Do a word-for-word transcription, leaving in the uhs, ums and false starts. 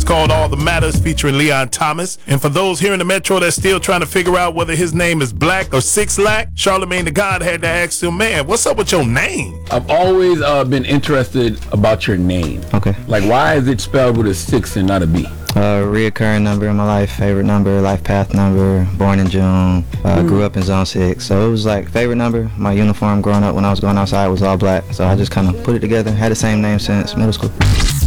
called All the Matters, featuring Leon Thomas. And for those here in the Metro that's still trying to figure out whether his name is Black or Six Lack, Charlemagne the God had to ask him, man, what's up with your name? I've always uh, been interested about your name. Okay. Like, why is it spelled with a six and not a B? Uh, reoccurring number in my life, favorite number, life path number, born in June, uh, grew up in zone six. So it was like favorite number. My uniform growing up when I was going outside was all black. So I just kind of put it together, had the same name since middle school.